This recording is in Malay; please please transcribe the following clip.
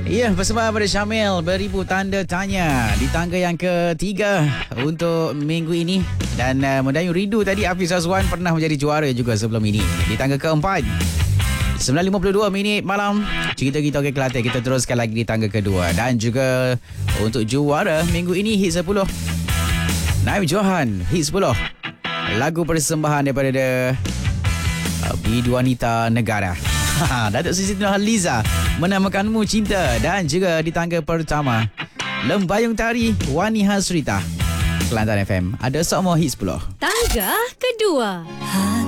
Ya, persembahan pada Syamil beribu tanda tanya di tangga yang ketiga untuk minggu ini. Dan mendayung rindu tadi, Hafiz Azwan pernah menjadi juara juga sebelum ini. Di tangga keempat, 9.52 minit malam, cerita-kita Okey Kelantan. Kita teruskan lagi di tangga kedua. Dan juga untuk juara minggu ini, Hit 10. Naim Johan, Hit 10. Lagu persembahan daripada Bidu Wanita Negara. Datuk Siti Nurhaliza, Menamakanmu Cinta. Dan juga di tangga pertama, Lembayung Tari, Wani Hasrita. Kelantan FM ada semua Hit 10. Tangga kedua.